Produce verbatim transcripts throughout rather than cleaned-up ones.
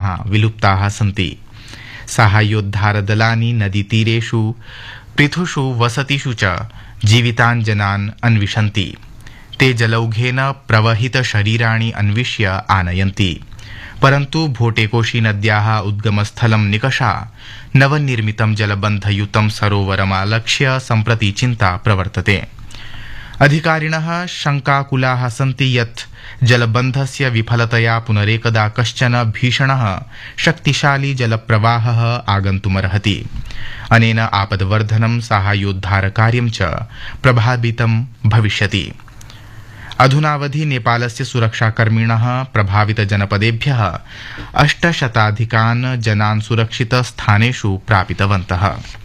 विलुप्ताः सन्ति। साहाय्योद्धारदलानि नदीतीरेषु पृथुषु वसतिषु च जीवितान् जनान् अन्विषन्ति। ते जलौघेन प्रवहितशरीराणि अन्विष्य आनयन्ति। परन्तु भोटेकोशी नद्याः उद्गमस्थलं निकषा नवनिर्मितं जलबन्धयुतं सरोवरमालक्ष्य सम्प्रति चिन्ता प्रवर्तते। अधिकारिणः शङ्काकुलाः सन्ति यत् जलबन्धस्य विफलतया पुनरेकदा कश्चन भीषणः शक्तिशाली जलप्रवाहः आगन्तुमर्हति। अनेन आपद्वर्धनं साहाय्योद्धारकार्यं च प्रभावितं भविष्यति। अधुनावधि नेपालस्य सुरक्षाकर्मिणः प्रभावितजनपदेभ्यः अष्टशताधिकान् जनान् सुरक्षितस्थानेषु प्रापितवन्तः।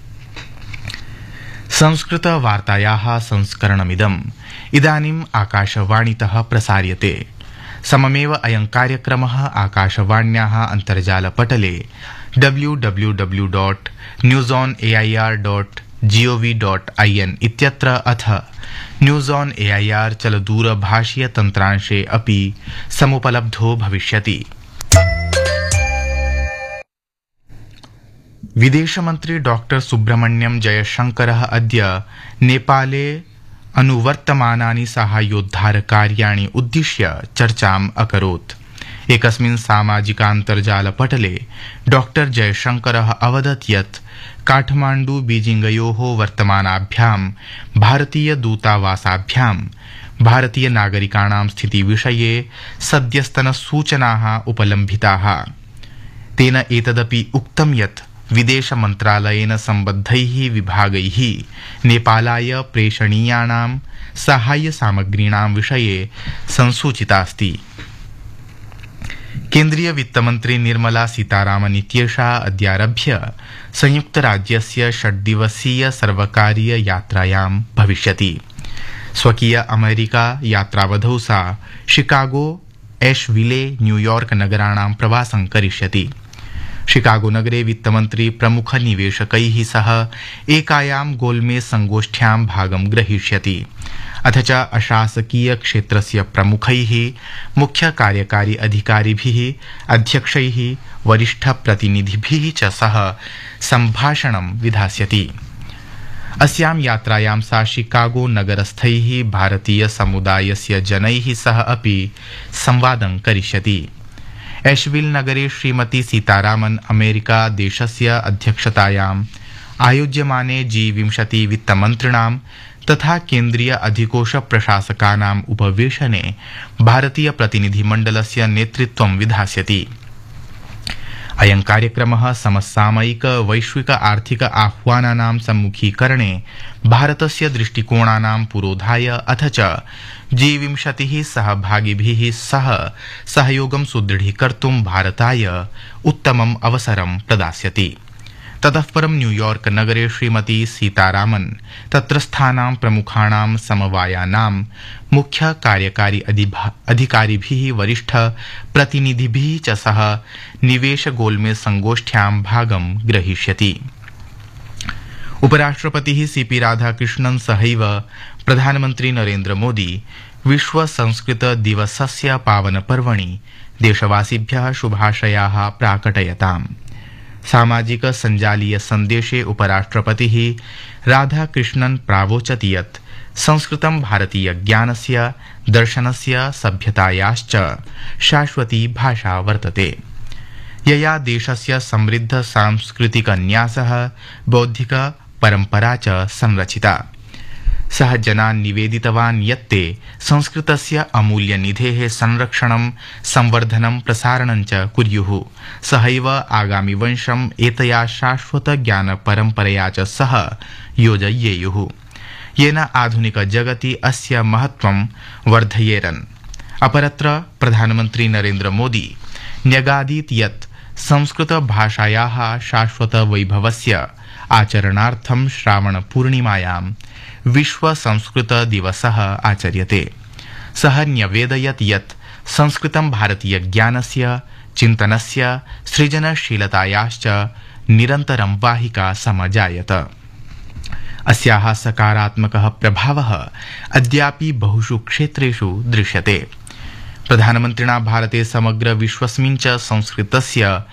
संस्कृतवार्तायाः संस्करणमिदम् इदानीम् आकाशवाणीतः प्रसार्यते। सममेव अयं कार्यक्रमः आकाशवाण्याः अन्तर्जालपटले W W W dot news on A I R dot G O V dot I N इत्यत्र अथ news on A I R चलदूरभाषीय तन्त्रांशे अपि समुपलब्धो भविष्यति। विदेशमन्त्री डॉक्टर सुब्रह्मण्यम जयशंकरः अद्य नेपाले अनुवर्तमानानि साहाय्योद्धारकार्याणि उद्दिश्य चर्चाम् अकरोत्। एकस्मिन् सामाजिकान्तर्जालपटले डॉक्टर जयशंकरः अवदत् यत् काठमाण्डु बीजिंगयोः वर्तमानाभ्यां भारतीयदूतावासाभ्यां भारतीयनागरिकाणां स्थितिविषये सद्यस्तनसूचनाः उपलम्भिताः। तेन एतदपि उक्तं यत् विदेशमन्त्रालयेन सम्बद्धैः विभागैः नेपालाय प्रेषणीयानां साहाय्यसामग्रीणां विषये संसूचितास्ति। केन्द्रीय वित्तमन्त्री निर्मला सीतारामन् इत्येषा अद्यारभ्य संयुक्तराज्यस्य षड्दिवसीय सर्वकारीय यात्रायां भविष्यति। स्वकीय अमेरिका यात्रावधौ सा शिकागो, एश्विले, न्यूयॉर्क नगराणां प्रवासं करिष्यति। शिकागो नगरे वित्तमन्त्री प्रमुख निवेशकैः सह एकायां गोलमेज संगोष्ठ्यां भागं ग्रहीष्यति। अथ च अशासकीय क्षेत्रस्य प्रमुखैः, मुख्य कार्यकारी अधिकारिभिः, अध्यक्षैः, वरिष्ठप्रतिनिधिभिः च सह सम्भाषणं विधास्यति। अस्यां यात्रायां सा शिकागो नगरस्थैः भारतीय समुदायस्य जनैः सह अपि संवादं करिष्यति। एश्विल नगरे श्रीमती सीतारामन् अमेरिका देशस्य अध्यक्षतायाम् आयोज्यमाने जी विंशति वित्तमन्त्रिणां तथा केन्द्रीय अधिकोष प्रशासकानाम् उपवेशने भारतीय प्रतिनिधिमण्डलस्य नेतृत्वं विधास्यति। अयं कार्यक्रमः समसामयिक वैश्विक आर्थिक आह्वानानां सम्मुखीकरणे भारतस्य दृष्टिकोणानां पुरोधाय अथ च जी विंशतिः सहभागिभिः सह सहयोगं सुदृढीकर्तुं भारताय उत्तमम् अवसरं प्रदास्यति। ततः परं न्यूयॉर्क नगरे श्रीमती सीतारामन् तत्रस्थानां प्रमुखाणां समवायानां मुख्य कार्यकारी अधिकारिभिः, वरिष्ठ प्रतिनिधिभिः च सह निवेश गोलमेज संगोष्ठ्यां भागं ग्रहीष्यति। उपराष्ट्रपतिः सीपी राधाकृष्णन् सहैव प्रधानमन्त्री नरेन्द्र मोदी विश्व संस्कृत दिवसस्य पावनपर्वणि देशवासिभ्यः शुभाशयाः प्राकटयताम्। सामाजिक सञ्जालीय सन्देशे उपराष्ट्रपतिः राधाकृष्णन् प्रावोचत् यत् संस्कृतं भारतीय ज्ञानस्य, दर्शनस्य, सभ्यतायाश्च शाश्वती भाषा वर्तते, यया देशस्य समृद्ध सांस्कृतिक न्यासः, बौद्धिक परम्परा च संरचिता। सः जनान् निवेदितवान् यत् ते संस्कृतस्य अमूल्यनिधेः संरक्षणं, संवर्धनं, प्रसारणं च कुर्युः। सहैव आगामि वंशम् एतया शाश्वत ज्ञान परम्परया च सह योजयेयुः, येन आधुनिक जगति अस्य महत्त्वं वर्धयेरन्। अपरत्र प्रधानमन्त्री नरेन्द्र मोदी न्यगादीत् यत् संस्कृत भाषायाः शाश्वत वैभवस्य आचरणार्थं श्रावण पूर्णिमायां विश्व संस्कृत दिवसः आचर्यते। सः न्यवेदयत् यत् संस्कृतं भारतीय ज्ञानस्य, चिन्तनस्य, सृजनशीलतायाश्च निरन्तरं वाहिका समजायत। अस्याः सकारात्मकः प्रभावः अद्यापि बहुषु क्षेत्रेषु दृश्यते। प्रधानमन्त्रिणा भारते समग्र विश्वस्मिन् च संस्कृतस्य